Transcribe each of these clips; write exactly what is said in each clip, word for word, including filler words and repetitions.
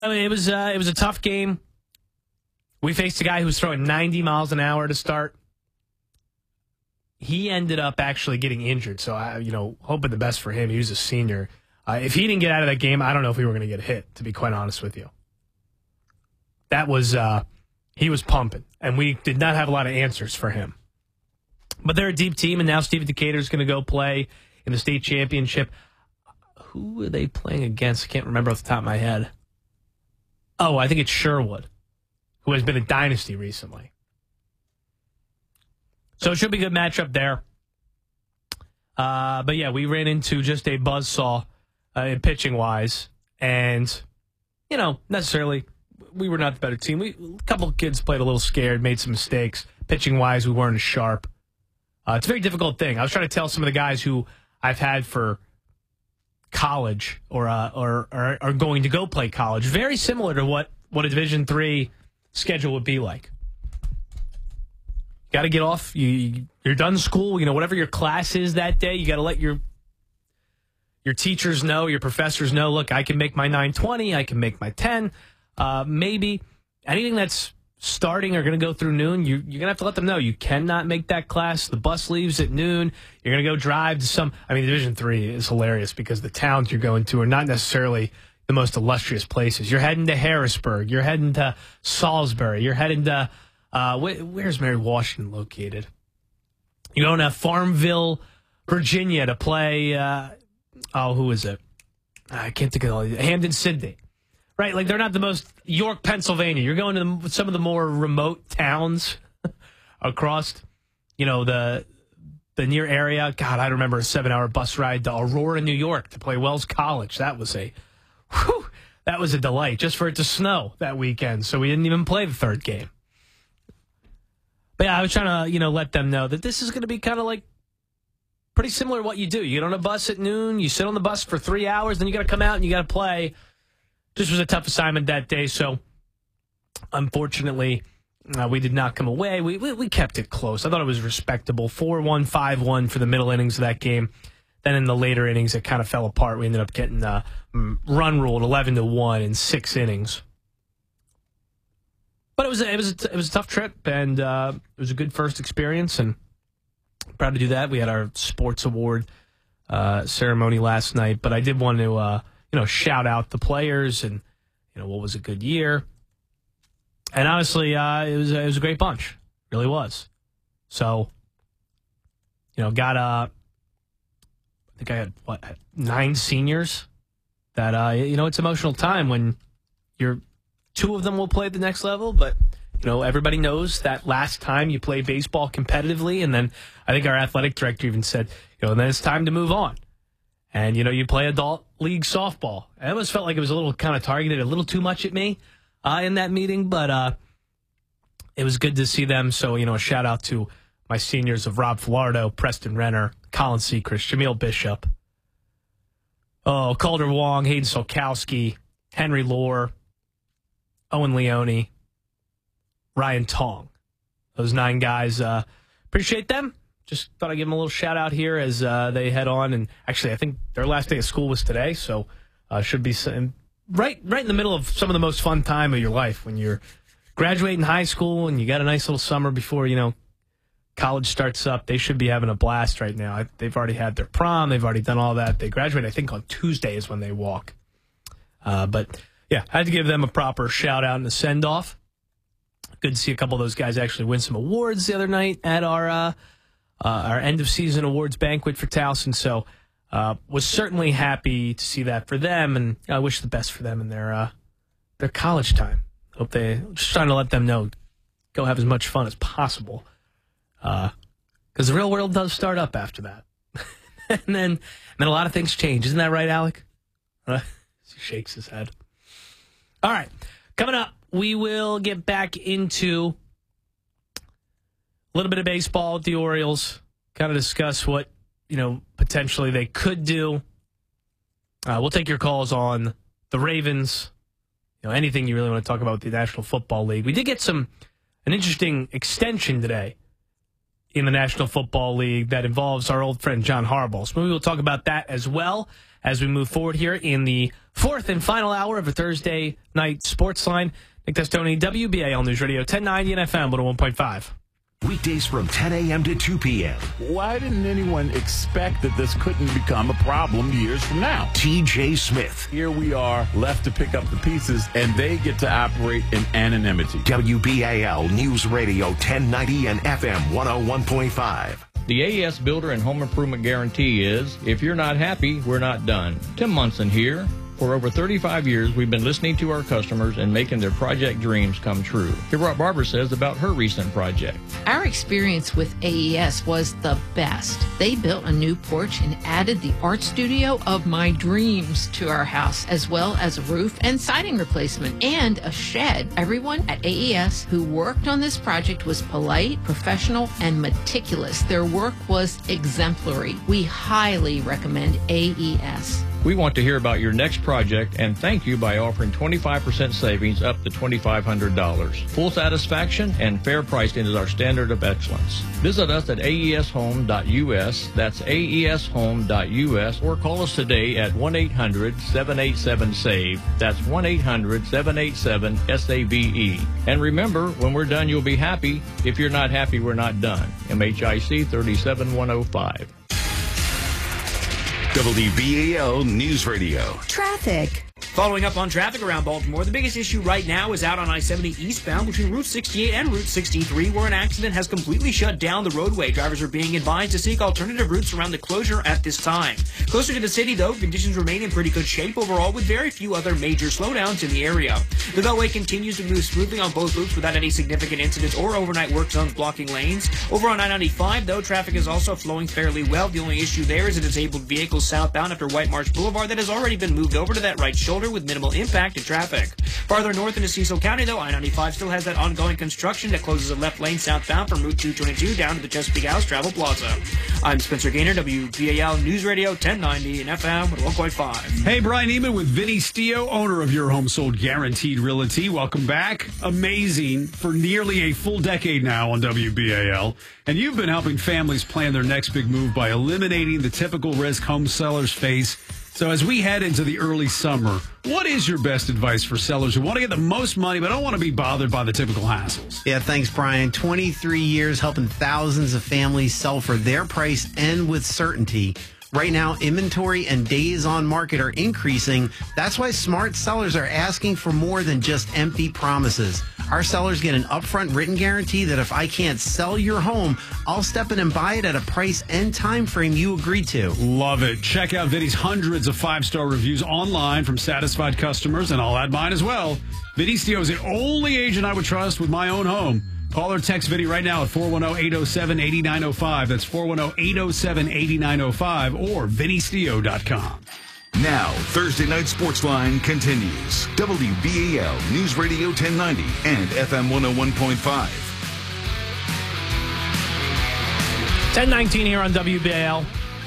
I mean, it was uh, it was a tough game. We faced a guy who was throwing ninety miles an hour to start. He ended up actually getting injured, so I, you know, hoping the best for him. He was a senior. Uh, if he didn't get out of that game, I don't know if we were going to get hit, to be quite honest with you. That was, uh, he was pumping, and we did not have a lot of answers for him. But they're a deep team, and now Stephen Decatur is going to go play in the state championship. Who are they playing against? I can't remember off the top of my head. Oh, I think it's Sherwood, who has been a dynasty recently. So it should be a good matchup there. Uh, but, yeah, we ran into just a buzzsaw uh, pitching-wise. And, you know, necessarily, we were not the better team. We, a couple of kids played a little scared, made some mistakes. Pitching-wise, we weren't as sharp. Uh, it's a very difficult thing. I was trying to tell some of the guys who I've had for college or uh, or, or are going to go play college, very similar to what, what a Division three schedule would be like. Got to get off. You, you're done school. You know, whatever your class is that day, you got to let your your teachers know, your professors know, look, I can make my nine twenty. I can make my ten. Uh, maybe anything that's starting or going to go through noon, you, you're going to have to let them know. You cannot make that class. The bus leaves at noon. You're going to go drive to some. I mean, Division three is hilarious because the towns you're going to are not necessarily the most illustrious places. You're heading to Harrisburg. You're heading to Salisbury. You're heading to. Uh, wh- where's Mary Washington located? You're going to Farmville, Virginia to play, uh, oh, who is it? I can't think of all these. Hampden Sydney. Right, like they're not the most, York, Pennsylvania. You're going to the, some of the more remote towns across, you know, the the near area. God, I remember a seven-hour bus ride to Aurora, New York to play Wells College. That was a, whew, that was a delight just for it to snow that weekend. So we didn't even play the third game. But yeah, I was trying to, you know, let them know that this is going to be kind of like pretty similar to what you do. You get on a bus at noon, you sit on the bus for three hours, then you got to come out and you got to play. This was a tough assignment that day, so unfortunately, uh, we did not come away. We, we we kept it close. I thought it was respectable. four one, five one for the middle innings of that game. Then in the later innings, it kind of fell apart. We ended up getting uh, run ruled eleven to one in six innings. But it was a, it was a, it was a tough trip, and uh, it was a good first experience, and I'm proud to do that. We had our sports award uh, ceremony last night, but I did want to uh, you know shout out the players and you know what was a good year. And honestly, uh, it was it was a great bunch, it really was. So, you know, got uh, I think I had what nine seniors. That uh, you know, it's emotional time when you're. Two of them will play at the next level, but, you know, everybody knows that last time you play baseball competitively, and then I think our athletic director even said, you know, and then it's time to move on. And, you know, you play adult league softball. I almost felt like it was a little kind of targeted a little too much at me uh, in that meeting, but uh, it was good to see them. So, you know, a shout out to my seniors of Rob Filardo, Preston Renner, Colin Sechrist, Jameel Bishop, oh, Calder Wong, Hayden Solkowski, Henry Lohr, Owen Leone, Ryan Tong. Those nine guys, uh, appreciate them. Just thought I'd give them a little shout out here as uh, they head on. And actually, I think their last day of school was today, so uh, should be some, right right in the middle of some of the most fun time of your life when you're graduating high school and you got a nice little summer before, you know, college starts up. They should be having a blast right now. They've already had their prom. They've already done all that. They graduate, I think, on Tuesday is when they walk. Uh, but... Yeah, I had to give them a proper shout-out and a send-off. Good to see a couple of those guys actually win some awards the other night at our uh, uh, our end-of-season awards banquet for Towson. So uh, was certainly happy to see that for them, and I wish the best for them in their uh, their college time. Hope they just trying to let them know, go have as much fun as possible, because uh, the real world does start up after that, and then and then a lot of things change. Isn't that right, Alec? Uh, he shakes his head. All right, coming up, we will get back into a little bit of baseball with the Orioles, kind of discuss what, you know, potentially they could do. Uh, we'll take your calls on the Ravens, you know, anything you really want to talk about with the National Football League. We did get some an interesting extension today in the National Football League that involves our old friend John Harbaugh. So maybe we'll talk about that as well as we move forward here in the fourth and final hour of a Thursday night sports line. Nick Testoni, W B A L News Radio, ten ninety and F M, one oh one point five. Weekdays from ten a.m. to two p.m. Why didn't anyone expect that this couldn't become a problem years from now? T J Smith. Here we are, left to pick up the pieces, and they get to operate in anonymity. W B A L News Radio, ten ninety and F M, one oh one point five. The A E S Builder and Home Improvement Guarantee is, if you're not happy, we're not done. Tim Munson here. For over thirty-five years, we've been listening to our customers and making their project dreams come true. Hear what Barbara says about her recent project. Our experience with A E S was the best. They built a new porch and added the art studio of my dreams to our house, as well as a roof and siding replacement and a shed. Everyone at A E S who worked on this project was polite, professional, and meticulous. Their work was exemplary. We highly recommend A E S. We want to hear about your next project and thank you by offering twenty-five percent savings up to twenty-five hundred dollars. Full satisfaction and fair pricing is our standard of excellence. Visit us at A E S home dot U S. That's A E S home dot U S, or call us today at one eight hundred seven eight seven SAVE. That's one eight hundred seven eight seven S A V E. And remember, when we're done, you'll be happy. If you're not happy, we're not done. M H I C thirty-seven one oh five. W B A L News Radio. Traffic. Following up on traffic around Baltimore, the biggest issue right now is out on I seventy eastbound between Route sixty-eight and Route sixty-three, where an accident has completely shut down the roadway. Drivers are being advised to seek alternative routes around the closure at this time. Closer to the city, though, conditions remain in pretty good shape overall, with very few other major slowdowns in the area. The Beltway continues to move smoothly on both routes without any significant incidents or overnight work zones blocking lanes. Over on I ninety-five, though, traffic is also flowing fairly well. The only issue there is a disabled vehicle southbound after White Marsh Boulevard that has already been moved over to that right shoulder with minimal impact to traffic. Farther north into Cecil County, though, I ninety-five still has that ongoing construction that closes a left lane southbound from Route two twenty-two down to the Chesapeake House Travel Plaza. I'm Spencer Gaynor, W B A L News Radio, ten ninety and F M one point five. Hey, Brian Eman with Vinny Stio, owner of Your Home Sold Guaranteed Realty. Welcome back. Amazing for nearly a full decade now on W B A L. And you've been helping families plan their next big move by eliminating the typical risk home sellers face. So as we head into the early summer, what is your best advice for sellers who want to get the most money but don't want to be bothered by the typical hassles? Yeah, thanks, Brian. twenty-three years helping thousands of families sell for their price and with certainty. Right now, inventory and days on market are increasing. That's why smart sellers are asking for more than just empty promises. Our sellers get an upfront written guarantee that if I can't sell your home, I'll step in and buy it at a price and time frame you agreed to. Love it. Check out Vinny's hundreds of five-star reviews online from satisfied customers, and I'll add mine as well. Vinny Stio is the only agent I would trust with my own home. Call or text Vinny right now at four one zero, eight zero seven, eight nine zero five. That's four one zero, eight zero seven, eight nine zero five or vinny stio dot com. Now, Thursday Night Sports Line continues. W B A L News Radio ten ninety and F M one oh one point five. ten nineteen here on W B A L.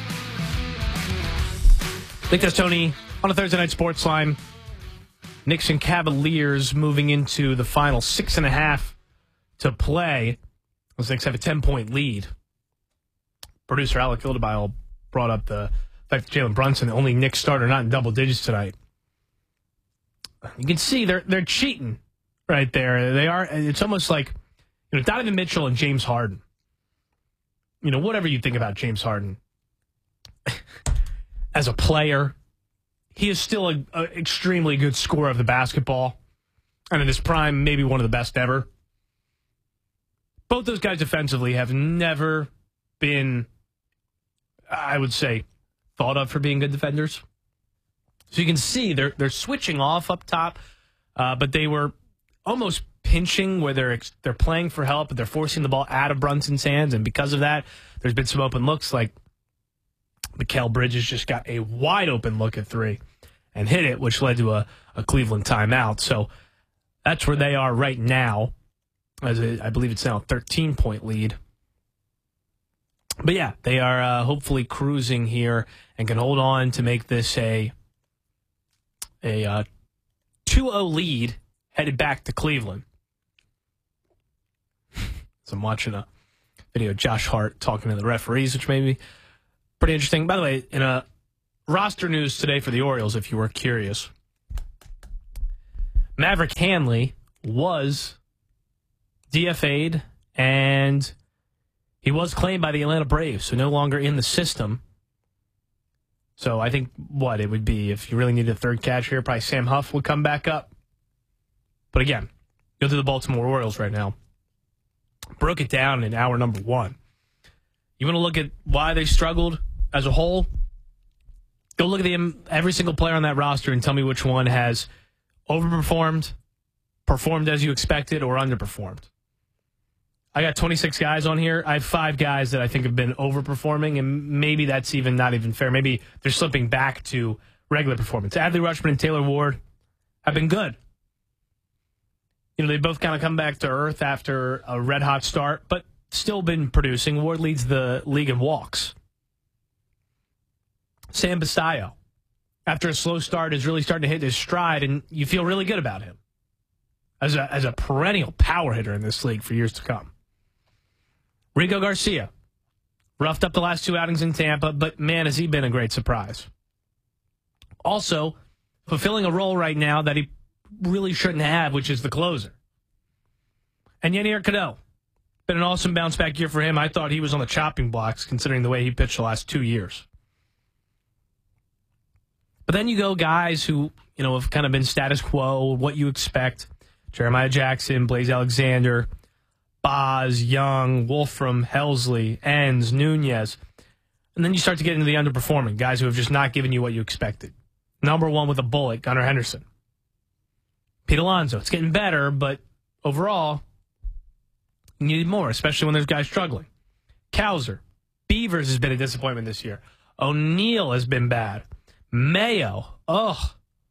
Nick Testoni on a Thursday Night Sports Line. Knicks and Cavaliers moving into the final six and a half to play. The Knicks have a ten-point lead. Producer Alec Gildebile brought up the fact that Jalen Brunson, the only Knicks starter not in double digits tonight. You can see they're they're cheating right there. They are. It's almost like, you know, Donovan Mitchell and James Harden. You know, whatever you think about James Harden as a player, he is still an extremely good scorer of the basketball, and in his prime, maybe one of the best ever. Both those guys defensively have never been, I would say, thought of for being good defenders. So you can see they're they're switching off up top, uh, but they were almost pinching where they're they're playing for help, but they're forcing the ball out of Brunson's hands, and because of that, there's been some open looks. Like Mikal Bridges just got a wide open look at three and hit it, which led to a, a Cleveland timeout. So that's where they are right now. As a, I believe it's now a thirteen-point lead. But yeah, they are uh, hopefully cruising here and can hold on to make this a a uh, two oh lead headed back to Cleveland. So I'm watching a video of Josh Hart talking to the referees, which made me pretty interesting. By the way, in a roster news today for the Orioles, if you were curious, Maverick Hanley was D F A'd, and he was claimed by the Atlanta Braves, so no longer in the system. So I think what it would be, if you really need a third catcher here, probably Sam Huff would come back up. But again, go to the Baltimore Orioles right now. Broke it down in hour number one. You want to look at why they struggled as a whole? Go look at the, every single player on that roster and tell me which one has overperformed, performed as you expected, or underperformed. I got twenty-six guys on here. I have five guys that I think have been overperforming, and maybe that's even not even fair. Maybe they're slipping back to regular performance. Adley Rutschman and Taylor Ward have been good. You know, they both kind of come back to earth after a red-hot start, but still been producing. Ward leads the league in walks. Sam Basayo, after a slow start, is really starting to hit his stride, and you feel really good about him as a, as a perennial power hitter in this league for years to come. Rico Garcia, roughed up the last two outings in Tampa, but man, has he been a great surprise. Also, fulfilling a role right now that he really shouldn't have, which is the closer. And Yennier Cano, been an awesome bounce-back year for him. I thought he was on the chopping blocks, considering the way he pitched the last two years. But then you go guys who, you know, have kind of been status quo, what you expect. Jeremiah Jackson, Blaze Alexander, Boz, Young, Wolfram, Helsley, Enns, Nunez. And then you start to get into the underperforming, guys who have just not given you what you expected. Number one with a bullet, Gunnar Henderson. Pete Alonso, it's getting better, but overall, you need more, especially when there's guys struggling. Cowser, Beavers has been a disappointment this year. O'Neill has been bad. Mayo, ugh.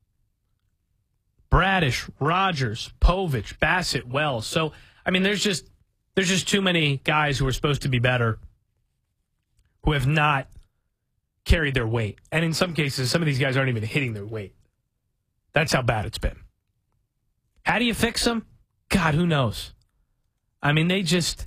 Bradish, Rogers, Povich, Bassett, Wells. So, I mean, there's just there's just too many guys who are supposed to be better who have not carried their weight. And in some cases, some of these guys aren't even hitting their weight. That's how bad it's been. How do you fix them? God, who knows? I mean, they just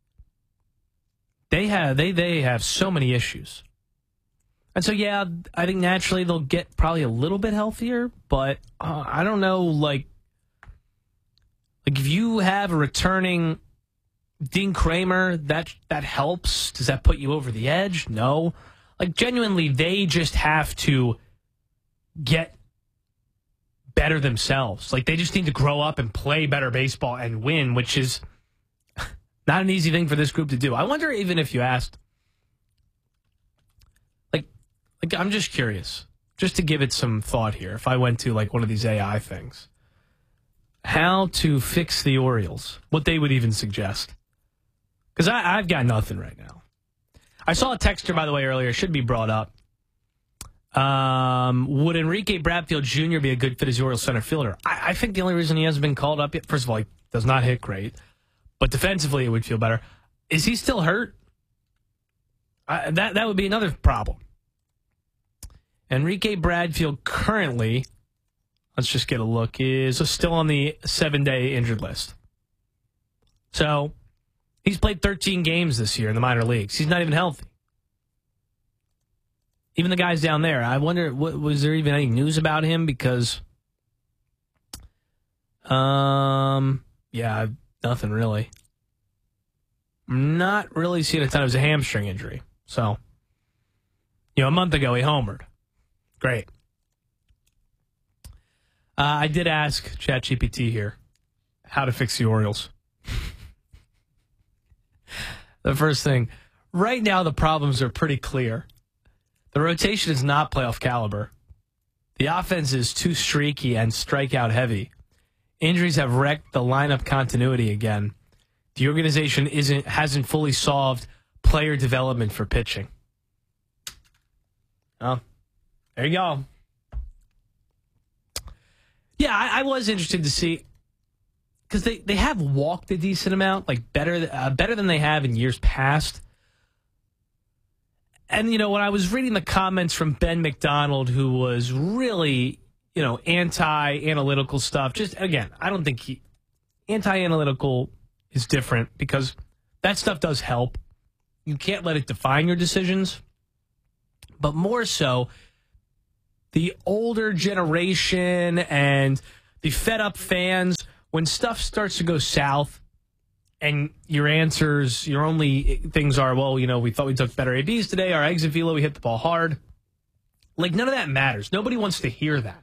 they have they they have so many issues. And so, yeah, I think naturally they'll get probably a little bit healthier, but uh, I don't know, like, like if you have a returning Dean Kramer, that that helps. Does that put you over the edge? No. Like, genuinely, they just have to get better themselves. Like, they just need to grow up and play better baseball and win, which is not an easy thing for this group to do. I wonder even if you asked, like, I'm just curious, just to give it some thought here, if I went to, like, one of these A I things, how to fix the Orioles, what they would even suggest. Because I've got nothing right now. I saw a texter, by the way, earlier, should be brought up. Um, would Enrique Bradfield Junior be a good fit as the Orioles center fielder? I, I think the only reason he hasn't been called up yet, first of all, he does not hit great, but defensively it would feel better. Is he still hurt? I, that that would be another problem. Enrique Bradfield currently, let's just get a look, is still on the seven-day injured list. So he's played thirteen games this year in the minor leagues. He's not even healthy. Even the guys down there, I wonder, what, was there even any news about him? Because, um, yeah, nothing really. I'm not really seeing a ton. It was a hamstring injury. So, you know, a month ago he homered. Great. Uh, I did ask ChatGPT here how to fix the Orioles. The first thing, right now the problems are pretty clear. The rotation is not playoff caliber. The offense is too streaky and strikeout heavy. Injuries have wrecked the lineup continuity again. The organization isn't hasn't fully solved player development for pitching. Oh. There you go. Yeah, I, I was interested to see, because they, they have walked a decent amount, like better uh, better than they have in years past. And, you know, when I was reading the comments from Ben McDonald, who was really, you know, anti-analytical stuff, just, again, I don't think he, anti-analytical is different, because that stuff does help. You can't let it define your decisions. But more so, the older generation and the fed-up fans, when stuff starts to go south and your answers, your only things are, well, you know, we thought we took better A Bs today, our exit velo, we hit the ball hard. Like, none of that matters. Nobody wants to hear that.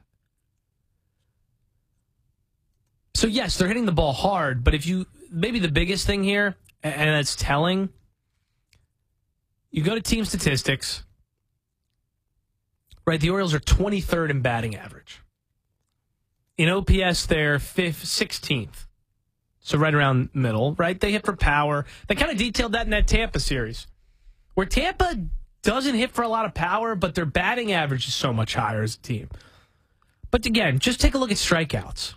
So, yes, they're hitting the ball hard, but if you, maybe the biggest thing here, and it's telling, you go to team statistics, right? The Orioles are twenty-third in batting average. In O P S, they're fifth, sixteenth. So right around middle, right? They hit for power. They kind of detailed that in that Tampa series, where Tampa doesn't hit for a lot of power, but their batting average is so much higher as a team. But again, just take a look at strikeouts.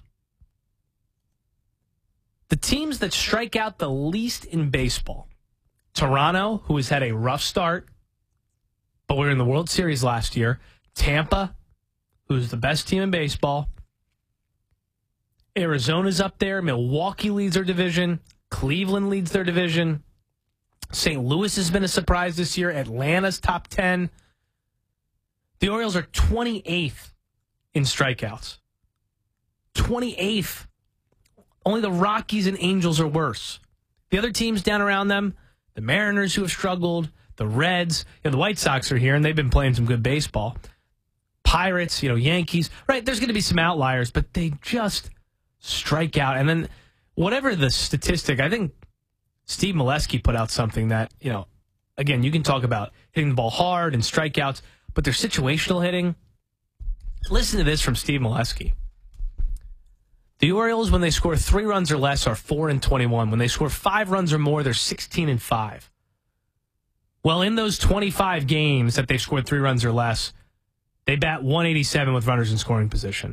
The teams that strike out the least in baseball, Toronto, who has had a rough start, but we were in the World Series last year. Tampa, who's the best team in baseball. Arizona's up there. Milwaukee leads their division. Cleveland leads their division. Saint Louis has been a surprise this year. Atlanta's top ten. The Orioles are twenty-eighth in strikeouts. twenty-eighth. Only the Rockies and Angels are worse. The other teams down around them, the Mariners who have struggled, the Reds, you know, the White Sox are here, and they've been playing some good baseball. Pirates, you know, Yankees. Right, there's going to be some outliers, but they just strike out. And then whatever the statistic, I think Steve Molesky put out something that, you know, again, you can talk about hitting the ball hard and strikeouts, but their situational hitting. Listen to this from Steve Molesky. The Orioles, when they score three runs or less, are four and twenty-one. When they score five runs or more, they're sixteen and five. Well, in those twenty-five games that they've scored three runs or less, they bat one eighty-seven with runners in scoring position.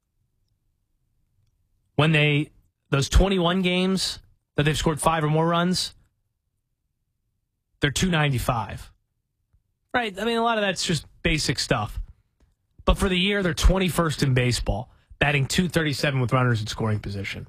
When they, those twenty-one games that they've scored five or more runs, they're two ninety-five. Right? I mean, a lot of that's just basic stuff. But for the year, they're twenty-first in baseball, batting two thirty-seven with runners in scoring position.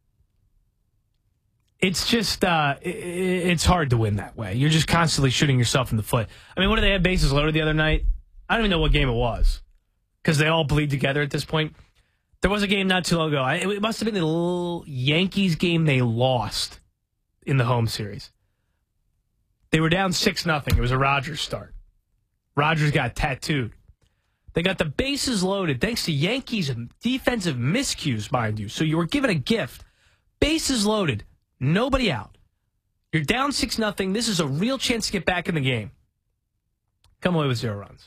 It's just, uh, it's hard to win that way. You're just constantly shooting yourself in the foot. I mean, what did they have bases loaded the other night? I don't even know what game it was because they all bleed together at this point. There was a game not too long ago. It must have been the little Yankees game they lost in the home series. They were down six nothing. It was a Rogers start. Rogers got tattooed. They got the bases loaded thanks to Yankees defensive miscues, mind you. So you were given a gift. Bases loaded. Nobody out. You're down six nothing. This is a real chance to get back in the game. Come away with zero runs.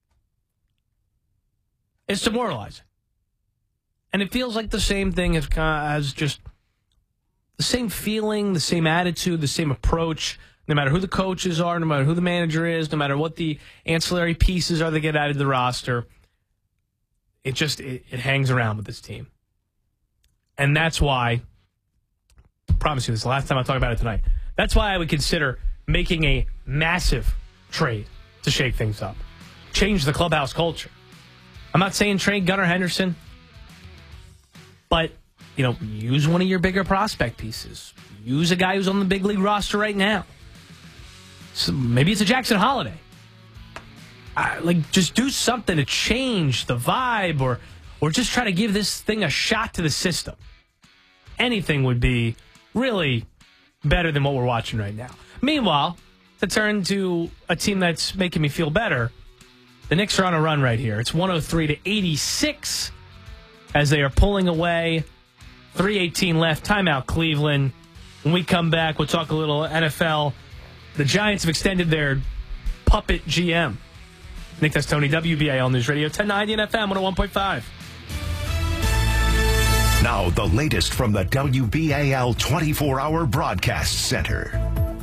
It's demoralizing. And it feels like the same thing as, as just the same feeling, the same attitude, the same approach, no matter who the coaches are, no matter who the manager is, no matter what the ancillary pieces are that get added to the roster. It just, it, it hangs around with this team. And that's why, I promise you this is the last time I'll talk about it tonight. That's why I would consider making a massive trade to shake things up. Change the clubhouse culture. I'm not saying trade Gunnar Henderson. But, you know, use one of your bigger prospect pieces. Use a guy who's on the big league roster right now. So maybe it's a Jackson Holiday. Uh, like, just do something to change the vibe or, or just try to give this thing a shot to the system. Anything would be really better than what we're watching right now. Meanwhile, to turn to a team that's making me feel better, the Knicks are on a run right here. It's one oh three to eighty-six. As they are pulling away, three eighteen left, timeout Cleveland. When we come back, we'll talk a little N F L. The Giants have extended their puppet G M. Nick Testoni, W B A L News Radio, ten ninety and F M one oh one point five. Now the latest from the W B A L twenty-four hour Broadcast Center.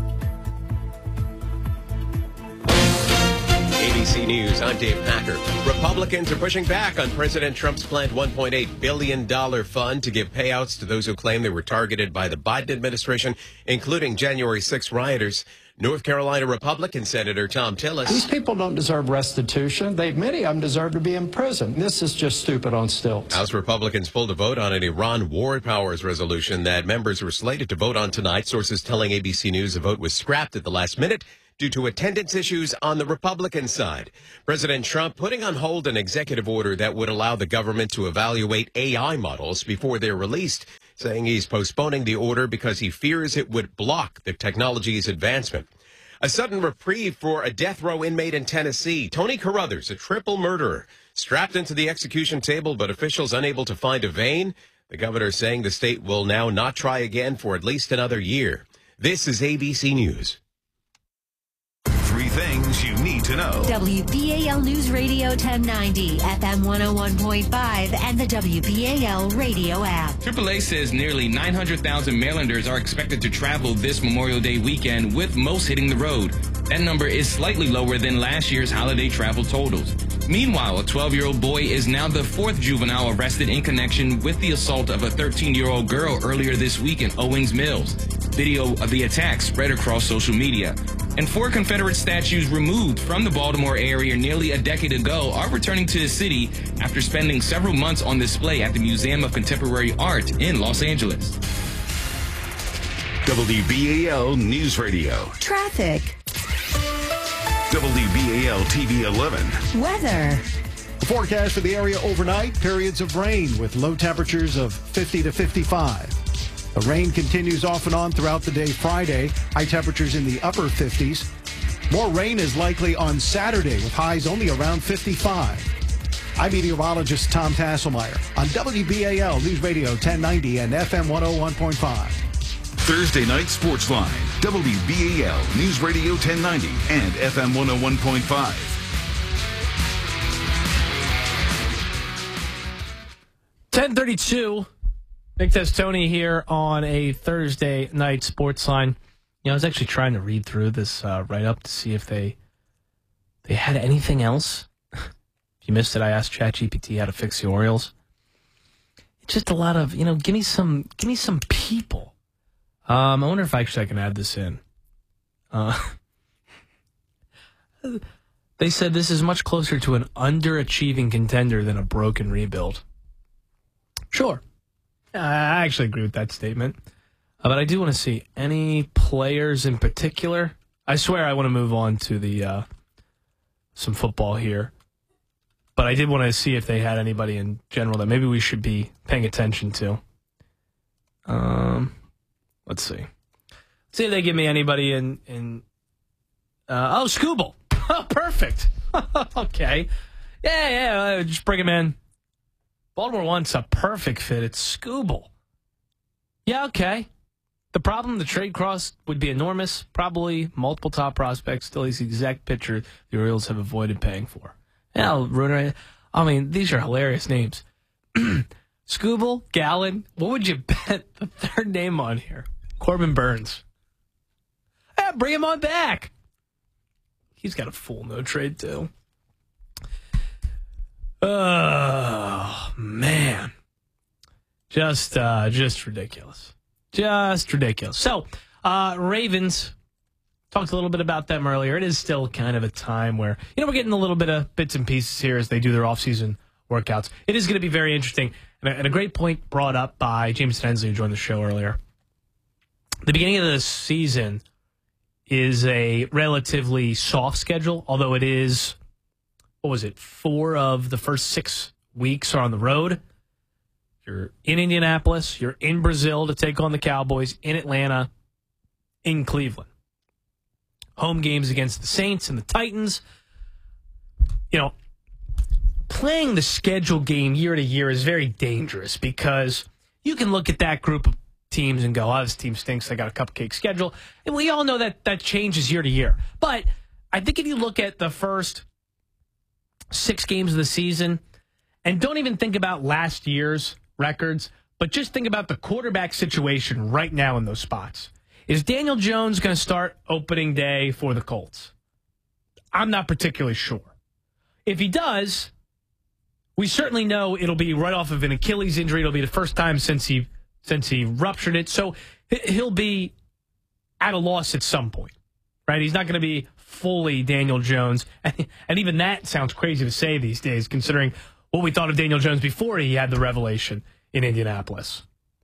A B C News, I'm Dave Packer. Republicans are pushing back on President Trump's planned one point eight billion dollars fund to give payouts to those who claim they were targeted by the Biden administration, including January sixth rioters. North Carolina Republican Senator Tom Tillis. These people don't deserve restitution. They, many of them deserve to be in prison. This is just stupid on stilts. House Republicans pulled a vote on an Iran war powers resolution that members were slated to vote on tonight. Sources telling A B C News the vote was scrapped at the last minute due to attendance issues on the Republican side. President Trump putting on hold an executive order that would allow the government to evaluate A I models before they're released, saying he's postponing the order because he fears it would block the technology's advancement. A sudden reprieve for a death row inmate in Tennessee. Tony Carruthers, a triple murderer, strapped into the execution table, but officials unable to find a vein. The governor saying the state will now not try again for at least another year. This is A B C News. Three things you need to know. W B A L News Radio ten ninety, F M one oh one point five, and the W B A L radio app. triple A says nearly nine hundred thousand Marylanders are expected to travel this Memorial Day weekend, with most hitting the road. That number is slightly lower than last year's holiday travel totals. Meanwhile, a twelve-year-old boy is now the fourth juvenile arrested in connection with the assault of a thirteen-year-old girl earlier this week in Owings Mills. Video of the attack spread across social media. And four Confederate statues removed from the Baltimore area nearly a decade ago are returning to the city after spending several months on display at the Museum of Contemporary Art in Los Angeles. W B A L News Radio. Traffic. W B A L T V eleven. Weather. The forecast for the area overnight, periods of rain with low temperatures of fifty to fifty-five. The rain continues off and on throughout the day Friday, high temperatures in the upper fifties. More rain is likely on Saturday with highs only around fifty-five. I'm meteorologist Tom Tasselmeyer on W B A L News Radio ten ninety and F M one oh one point five. Thursday Night Sports Line, W B A L News Radio ten ninety and F M one oh one point five. ten thirty-two. Nick Testoni here on a Thursday Night Sports Line. You know, I was actually trying to read through this uh, write-up to see if they they had anything else. If you missed it, I asked ChatGPT how to fix the Orioles. It's just a lot of, you know, give me some, give me some people. Um, I wonder if actually I can add this in. Uh, they said this is much closer to an underachieving contender than a broken rebuild. Sure. I actually agree with that statement. Uh, but I do want to see any players in particular. I swear I want to move on to the uh, some football here. But I did want to see if they had anybody in general that maybe we should be paying attention to. Um, let's see. Let's see if they give me anybody in... in uh, oh, Scooble. Oh, perfect. Okay. Yeah, yeah, just bring him in. Baltimore wants a perfect fit. It's Scooble. Yeah, okay. The problem, the trade cost would be enormous. Probably multiple top prospects. Still, he's the exact pitcher the Orioles have avoided paying for. Yeah, I'll ruin it. I mean, these are hilarious names. Scooble, Gallen. What would you bet the third name on here? Corbin Burns. Yeah, bring him on back. He's got a full no trade, too. Oh, man. Just uh, just ridiculous. Just ridiculous. So, uh, Ravens, talked a little bit about them earlier. It is still kind of a time where, you know, we're getting a little bit of bits and pieces here as they do their offseason workouts. It is going to be very interesting. And a, and a great point brought up by James Hensley, who joined the show earlier. The beginning of the season is a relatively soft schedule, although it is... What was it? Four of the first six weeks are on the road. You're in Indianapolis. You're in Brazil to take on the Cowboys, in Atlanta, in Cleveland. Home games against the Saints and the Titans. You know, playing the schedule game year to year is very dangerous because you can look at that group of teams and go, oh, this team stinks. They got a cupcake schedule. And we all know that that changes year to year. But I think if you look at the first six games of the season, and don't even think about last year's records, but just think about the quarterback situation right now in those spots. Is Daniel Jones going to start opening day for the Colts? I'm not particularly sure. If he does, we certainly know it'll be right off of an Achilles injury. It'll be the first time since he since he ruptured it. So he'll be at a loss at some point, right? He's not going to be fully Daniel Jones. And, and even that sounds crazy to say these days, considering what we thought of Daniel Jones before he had the revelation in Indianapolis.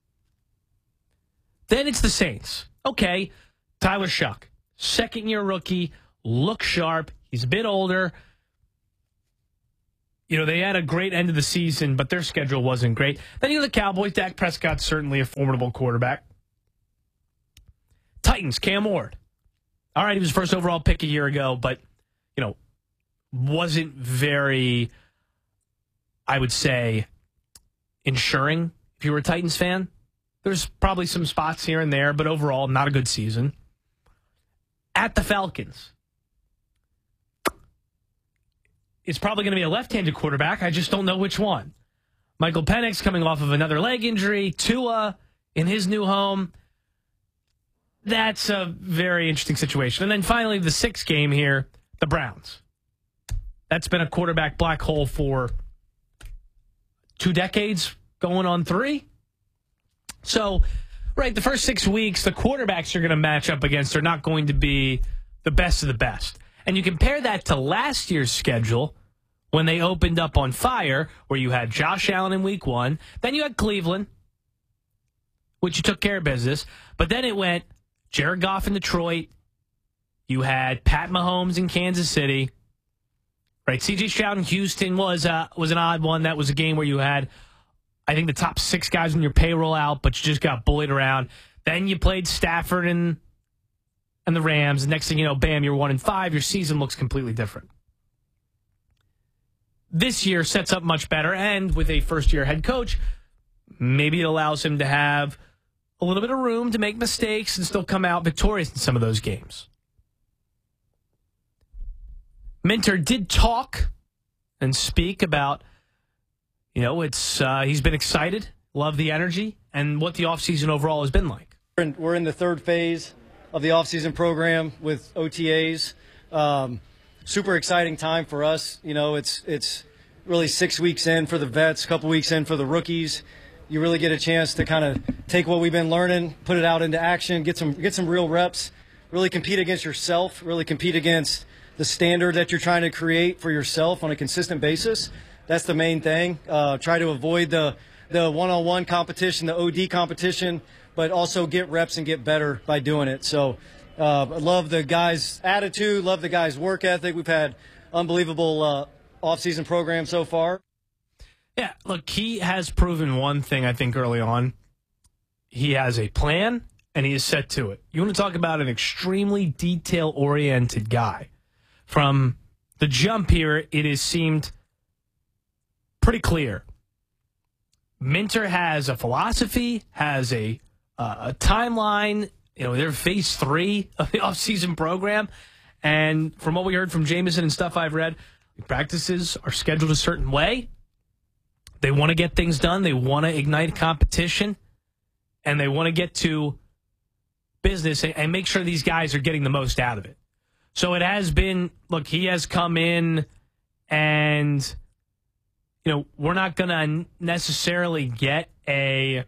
Then it's the Saints. Okay, Tyler Shuck, second-year rookie, looks sharp. He's a bit older. You know, they had a great end of the season, but their schedule wasn't great. Then you know the Cowboys. Dak Prescott's certainly a formidable quarterback. Titans, Cam Ward. All right, he was first overall pick a year ago, but, you know, wasn't very, I would say, ensuring if you were a Titans fan. There's probably some spots here and there, but overall, not a good season. At the Falcons, it's probably going to be a left-handed quarterback. I just don't know which one. Michael Penix coming off of another leg injury. Tua in his new home. That's a very interesting situation. And then finally, the sixth game here, the Browns. That's been a quarterback black hole for two decades, going on three. So, right, the first six weeks, the quarterbacks you're going to match up against are not going to be the best of the best. And you compare that to last year's schedule when they opened up on fire, where you had Josh Allen in week one, then you had Cleveland, which you took care of business, but then it went Jared Goff in Detroit, you had Pat Mahomes in Kansas City, right? C J Stroud in Houston was uh, was an odd one. That was a game where you had, I think, the top six guys on your payroll out, but you just got bullied around. Then you played Stafford and and the Rams. Next thing you know, bam, you're one and five. Your season looks completely different. This year sets up much better, and with a first-year head coach, maybe it allows him to have a little bit of room to make mistakes and still come out victorious in some of those games. Minter did talk and speak about, you know, it's uh, he's been excited, love the energy, and what the offseason overall has been like. We're in the third phase of the offseason program with O T As. Um, super exciting time for us. You know, it's it's really six weeks in for the vets, a couple weeks in for the rookies. You really get a chance to kind of take what we've been learning, put it out into action, get some get some real reps, really compete against yourself, really compete against the standard that you're trying to create for yourself on a consistent basis. That's the main thing. Uh, try to avoid the the one-on-one competition, the O D competition, but also get reps and get better by doing it. So uh, I love the guys' attitude, love the guys' work ethic. We've had unbelievable uh, off-season program so far. Yeah, look, he has proven one thing, I think, early on. He has a plan, and he is set to it. You want to talk about an extremely detail-oriented guy. From the jump here, it has seemed pretty clear. Minter has a philosophy, has a, uh, a timeline. You know, they're phase three of the offseason program. And from what we heard from Jameson and stuff I've read, practices are scheduled a certain way. They want to get things done. They want to ignite competition. And they want to get to business and, and make sure these guys are getting the most out of it. So it has been, look, he has come in and, you know, we're not going to necessarily get a,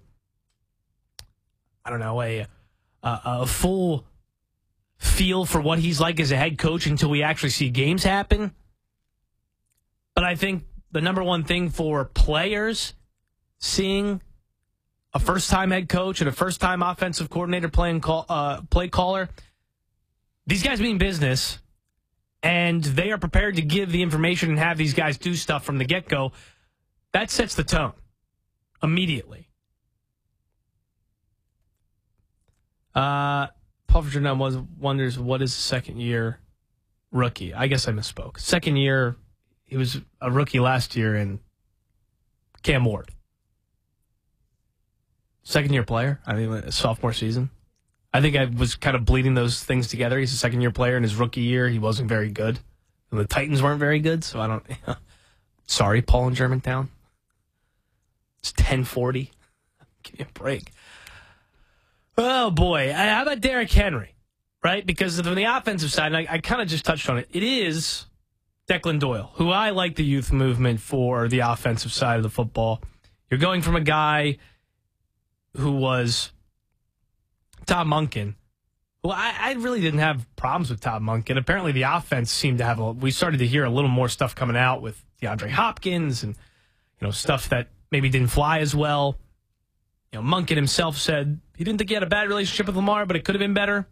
I don't know, a, a, a full feel for what he's like as a head coach until we actually see games happen. But I think the number one thing for players seeing a first-time head coach and a first-time offensive coordinator playing call, uh, play caller, these guys mean business, and they are prepared to give the information and have these guys do stuff from the get-go. That sets the tone immediately. Uh, Paul Ferdinand was wonders what is the second-year rookie. I guess I misspoke. Second year, he was a rookie last year in Cam Ward. Second-year player, I mean, sophomore season. I think I was kind of bleeding those things together. He's a second-year player. In his rookie year, he wasn't very good. And the Titans weren't very good, so I don't... Sorry, Paul in Germantown. It's ten forty. Give me a break. Oh, boy. How about Derrick Henry, right? Because from the offensive side, and I, I kind of just touched on it, it is Declan Doyle, who I like the youth movement for the offensive side of the football. You're going from a guy who was Tom Monken, Well, I, I really didn't have problems with Todd Monken. Apparently, the offense seemed to have a. We started to hear a little more stuff coming out with DeAndre Hopkins and you know stuff that maybe didn't fly as well. You know, Monken himself said he didn't think he had a bad relationship with Lamar, but it could have been better.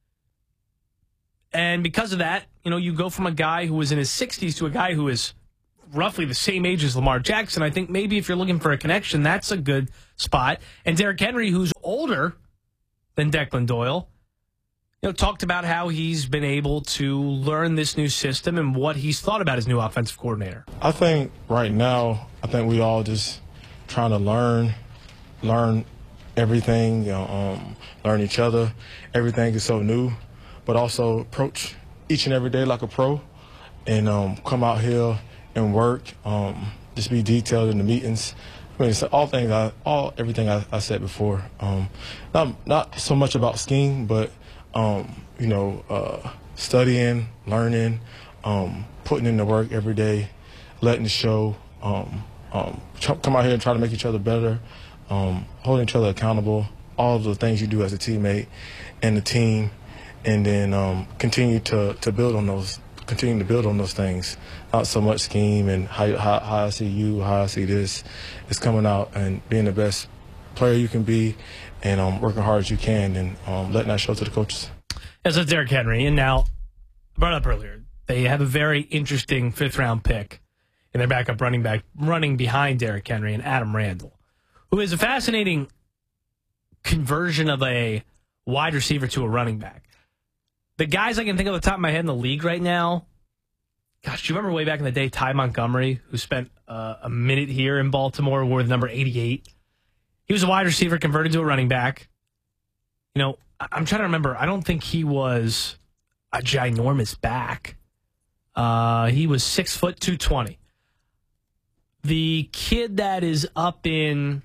And because of that, you know, you go from a guy who was in his sixties to a guy who is roughly the same age as Lamar Jackson. I think maybe if you're looking for a connection, that's a good spot. And Derrick Henry, who's older than Declan Doyle, you know, talked about how he's been able to learn this new system and what he's thought about his new offensive coordinator. I think right now, I think we all just trying to learn, learn everything, you know, um, learn each other. Everything is so new, but also approach each and every day like a pro and um, come out here and work, um, just be detailed in the meetings. I mean, it's all things, I, all everything I, I said before. Um, not not so much about scheme, but um, you know, uh, studying, learning, um, putting in the work every day, letting it show. Um, um, come out here and try to make each other better, um, holding each other accountable. All of the things you do as a teammate and the team, and then um, continue to to build on those. Continue to build on those things. Not so much scheme and how, how, how I see you, how I see this. It's coming out and being the best player you can be and um, working hard as you can and um, letting that show to the coaches. As a Derrick Henry, and now, brought up earlier, they have a very interesting fifth-round pick in their backup running back, running behind Derrick Henry and Adam Randall, who is a fascinating conversion of a wide receiver to a running back. The guys I can think of at the top of my head in the league right now, gosh, do you remember way back in the day, Ty Montgomery, who spent uh, a minute here in Baltimore, wore the number eighty-eight? He was a wide receiver converted to a running back. You know, I'm trying to remember. I don't think he was a ginormous back. Uh, he was six foot two twenty. The kid that is up in,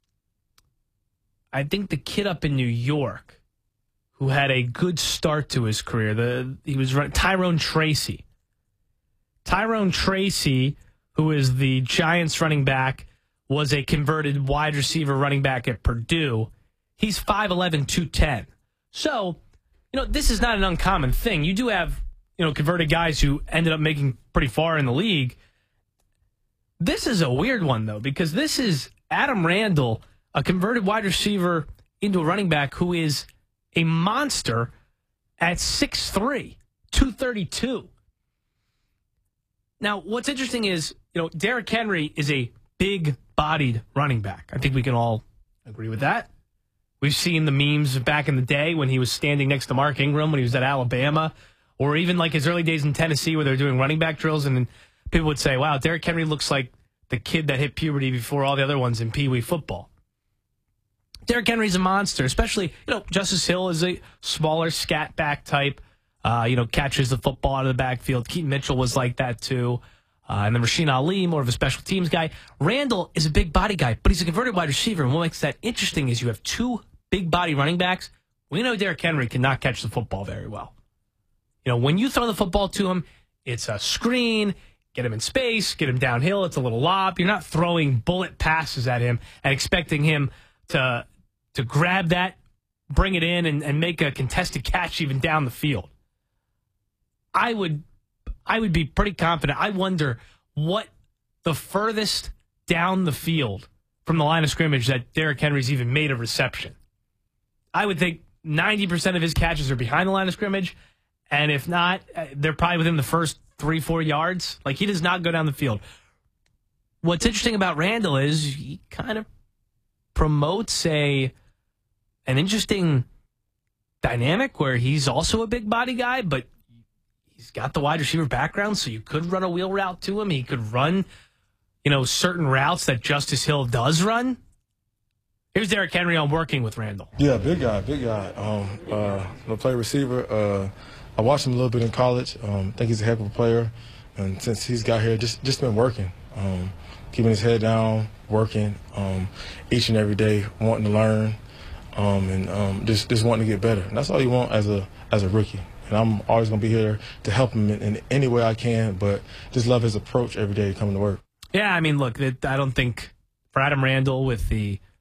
I think the kid up in New York, who had a good start to his career. The he was running Tyrone Tracy. Tyrone Tracy, who is the Giants running back, was a converted wide receiver running back at Purdue. He's five eleven, two ten. So, you know, this is not an uncommon thing. You do have, you know, converted guys who ended up making pretty far in the league. This is a weird one, though, because this is Adam Randall, a converted wide receiver into a running back who is a monster at six three, two thirty-two. Now, what's interesting is, you know, Derrick Henry is a big-bodied running back. I think we can all agree with that. We've seen the memes back in the day when he was standing next to Mark Ingram when he was at Alabama, or even like his early days in Tennessee where they were doing running back drills, and then people would say, wow, Derrick Henry looks like the kid that hit puberty before all the other ones in Pee Wee football. Derrick Henry's a monster, especially, you know, Justice Hill is a smaller scat back type, uh, you know, catches the football out of the backfield. Keaton Mitchell was like that too. Uh, and then Rasheen Ali, more of a special teams guy. Randall is a big body guy, but he's a converted wide receiver. And what makes that interesting is you have two big body running backs. We know Derrick Henry cannot catch the football very well. You know, when you throw the football to him, it's a screen, get him in space, get him downhill, it's a little lob. You're not throwing bullet passes at him and expecting him to to grab that, bring it in, and, and make a contested catch even down the field. I would I would be pretty confident. I wonder what the furthest down the field from the line of scrimmage that Derrick Henry's even made a reception. I would think ninety percent of his catches are behind the line of scrimmage, and if not, they're probably within the first three, four yards. Like, he does not go down the field. What's interesting about Randall is he kind of promotes a an interesting dynamic where he's also a big body guy, but he's got the wide receiver background, so you could run a wheel route to him. He could run, you know, certain routes that Justice Hill does run. Here's Derrick Henry on working with Randall. Yeah, big guy, big guy. Um, uh, no play receiver. Uh, I watched him a little bit in college. Um, I think he's a heck of a player, and since he's got here, just just been working, um, keeping his head down, working um, each and every day, wanting to learn. Um, and um, just just wanting to get better. And that's all you want as a as a rookie. And I'm always going to be here to help him in, in any way I can, but just love his approach every day coming to work. Yeah, I mean, look, it, I don't think for Adam Randall with the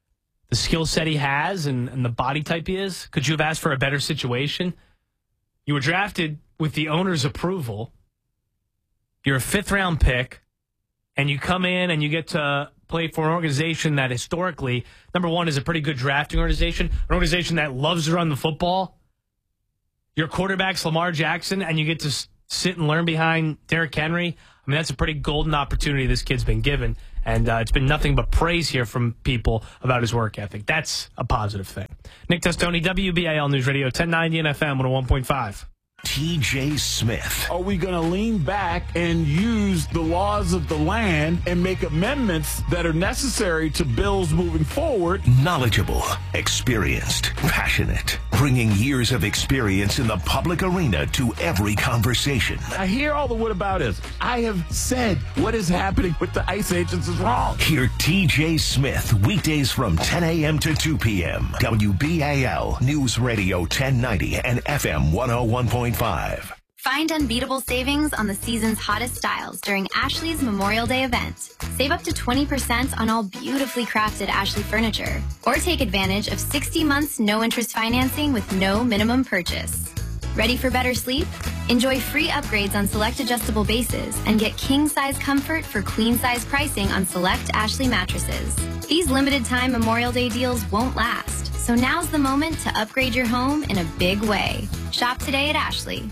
the skill set he has and, and the body type he is, could you have asked for a better situation? You were drafted with the owner's approval. You're a fifth-round pick, and you come in and you get to play for an organization that historically, number one, is a pretty good drafting organization, an organization that loves to run the football. Your quarterback's Lamar Jackson, and you get to s- sit and learn behind Derrick Henry. I mean, that's a pretty golden opportunity this kid's been given, and uh, it's been nothing but praise here from people about his work ethic. That's a positive thing. Nick Testoni, W B A L News Radio, ten ninety and F M one oh one point five. T J Smith. Are we going to lean back and use the laws of the land and make amendments that are necessary to bills moving forward? Knowledgeable, experienced, passionate, bringing years of experience in the public arena to every conversation. I hear all the whataboutisms. I have said what is happening with the ICE agents is wrong. Hear T J Smith weekdays from ten a.m. to two p.m. W B A L News Radio ten ninety and F M one oh one point five. Find unbeatable savings on the season's hottest styles during Ashley's Memorial Day event. Save up to twenty percent on all beautifully crafted Ashley furniture. Or take advantage of sixty months no-interest financing with no minimum purchase. Ready for better sleep? Enjoy free upgrades on select adjustable bases and get king-size comfort for queen-size pricing on select Ashley mattresses. These limited-time Memorial Day deals won't last, so now's the moment to upgrade your home in a big way. Shop today at Ashley.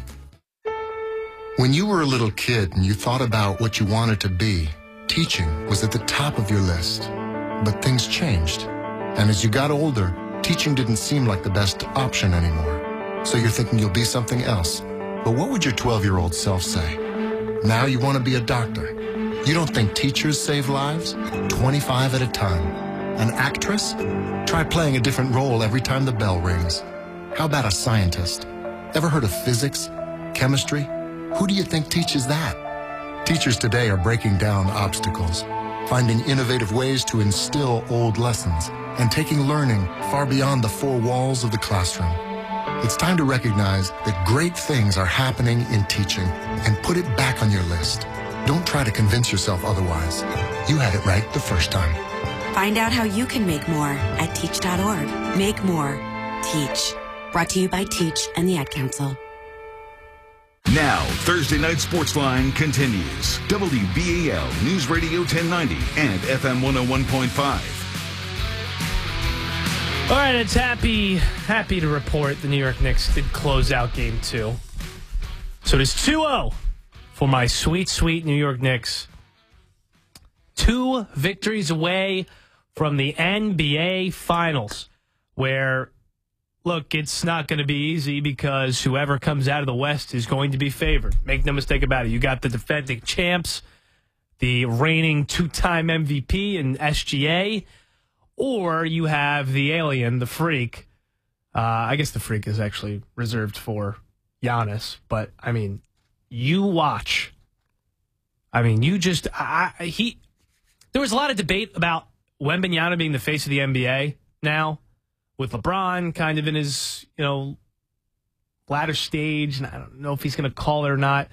When you were a little kid and you thought about what you wanted to be, teaching was at the top of your list. But things changed. And as you got older, teaching didn't seem like the best option anymore. So you're thinking you'll be something else. But what would your twelve-year-old self say? Now you want to be a doctor. You don't think teachers save lives? twenty-five at a time. An actress? Try playing a different role every time the bell rings. How about a scientist? Ever heard of physics? Chemistry? Who do you think teaches that? Teachers today are breaking down obstacles, finding innovative ways to instill old lessons, and taking learning far beyond the four walls of the classroom. It's time to recognize that great things are happening in teaching and put it back on your list. Don't try to convince yourself otherwise. You had it right the first time. Find out how you can make more at teach dot org. Make more. Teach. Brought to you by Teach and the Ad Council. Now, Thursday Night Sportsline continues. W B A L News Radio ten ninety and F M one oh one point five. All right, it's happy happy to report the New York Knicks did close out game two. So it is two oh for my sweet, sweet New York Knicks. Two victories away from the N B A Finals, where, look, it's not going to be easy because whoever comes out of the West is going to be favored. Make no mistake about it. You got the defending champs, the reigning two-time M V P in S G A, or you have the alien, the freak. Uh, I guess the freak is actually reserved for Giannis, but, I mean, you watch. I mean, you just, I, I, he, there was a lot of debate about Wembanyama being the face of the N B A now, with LeBron kind of in his, you know, latter stage, and I don't know if he's going to call it or not.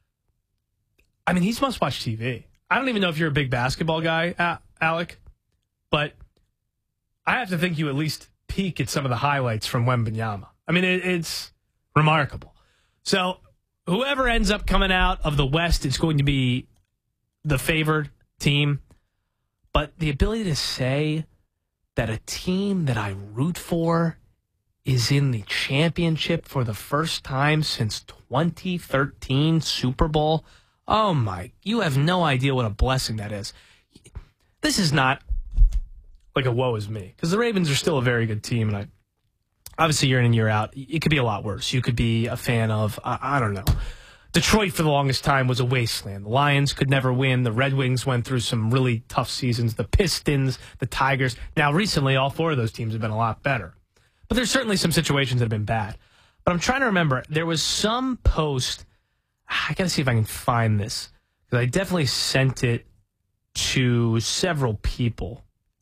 I mean, he's must-watch T V. I don't even know if you're a big basketball guy, Alec, but I have to think you at least peek at some of the highlights from Wembanyama. I mean, it, it's remarkable. So whoever ends up coming out of the West is going to be the favored team. But the ability to say that a team that I root for is in the championship for the first time since twenty thirteen Super Bowl, oh my, you have no idea what a blessing that is. This is not like a woe is me, because the Ravens are still a very good team, and I obviously year in and year out, it could be a lot worse. You could be a fan of, I, I don't know, Detroit for the longest time was a wasteland. The Lions could never win. The Red Wings went through some really tough seasons. The Pistons, the Tigers. Now, recently, all four of those teams have been a lot better. But there's certainly some situations that have been bad. But I'm trying to remember. There was some post. I got to see if I can find this, because I definitely sent it to several people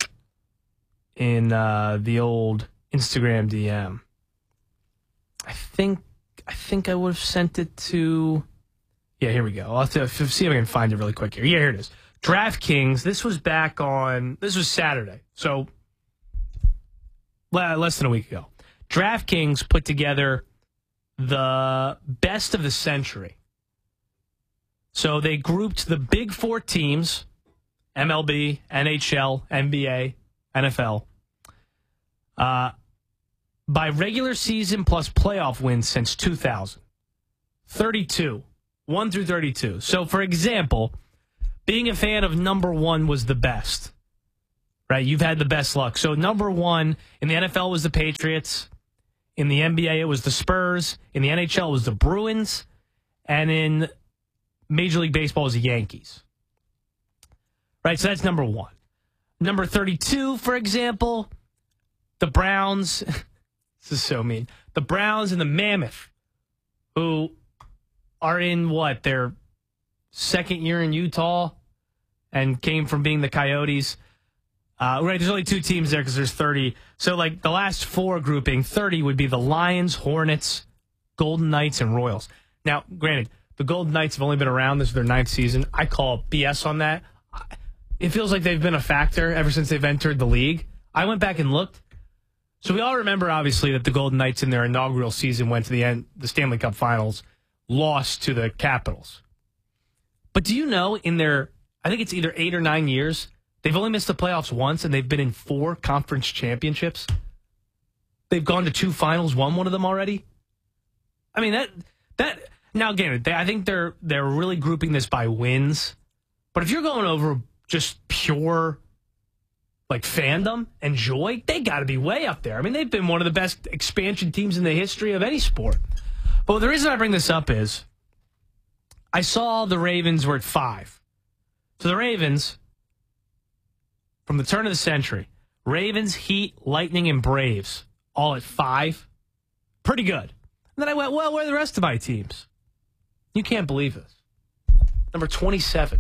in uh, the old Instagram D M. I think I think I would have sent it to... Yeah, here we go. I'll have to see if I can find it really quick here. Yeah, here it is. DraftKings, this was back on... This was Saturday. So less than a week ago. DraftKings put together the best of the century. So they grouped the big four teams, M L B, N H L, N B A, N F L, uh, by regular season plus playoff wins since two thousand. thirty-two. one through thirty-two. So, for example, being a fan of number one was the best. Right? You've had the best luck. So, number one in the N F L was the Patriots. In the N B A, it was the Spurs. In the N H L, it was the Bruins. And in Major League Baseball, it was the Yankees. Right? So, that's number one. Number thirty-two, for example, the Browns. This is so mean. The Browns and the Mammoth, who are in what, their second year in Utah and came from being the Coyotes. Uh, right, there's only two teams there because there's thirty. So, like, the last four grouping, thirty would be the Lions, Hornets, Golden Knights, and Royals. Now, granted, the Golden Knights have only been around. This is their ninth season. I call B S on that. It feels like they've been a factor ever since they've entered the league. I went back and looked. So we all remember, obviously, that the Golden Knights in their inaugural season went to the end, the Stanley Cup Finals, lost to the Capitals. But do you know, in their, I think it's either eight or nine years, they've only missed the playoffs once, and they've been in four conference championships. They've gone to two finals, won one of them already. I mean, that that now again, they, I think they're they're really grouping this by wins. But if you're going over just pure like fandom and joy, they got to be way up there. I mean, they've been one of the best expansion teams in the history of any sport. But the reason I bring this up is I saw the Ravens were at five. So the Ravens, from the turn of the century, Ravens, Heat, Lightning, and Braves, all at five. Pretty good. And then I went, well, where are the rest of my teams? You can't believe this. Number twenty-seven.